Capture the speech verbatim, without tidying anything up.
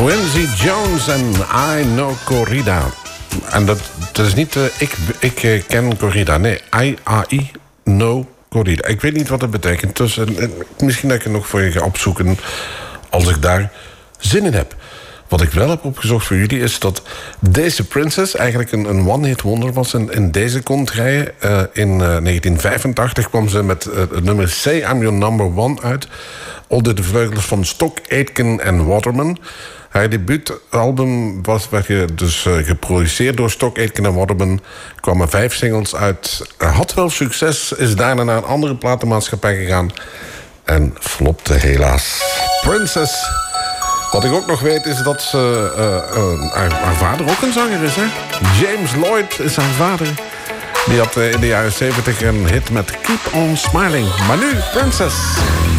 Quincy Jones en I Know Corrida. En dat, dat is niet... Uh, ik ik uh, ken Corrida. Nee, I A I Know Corrida. Ik weet niet wat dat betekent. Dus, uh, misschien dat ik het nog voor je ga opzoeken... als ik daar zin in heb. Wat ik wel heb opgezocht voor jullie is dat deze Princess... eigenlijk een, een one-hit wonder was in, in deze contrée. Uh, in uh, negentien vijfentachtig kwam ze met uh, het nummer Say I'm Your Number One uit... onder de vleugels van Stock Aitken en Waterman... Haar debuutalbum was, werd je dus uh, geproduceerd door Stock Aitken en Waterman. Er kwamen vijf singles uit. Had wel succes, is daarna naar een andere platenmaatschappij gegaan. En flopte helaas. Princess. Wat ik ook nog weet is dat ze, uh, uh, haar, haar vader ook een zanger is. Hè? James Lloyd is haar vader. Die had uh, in de jaren zeventig een hit met Keep On Smiling. Maar nu Princess.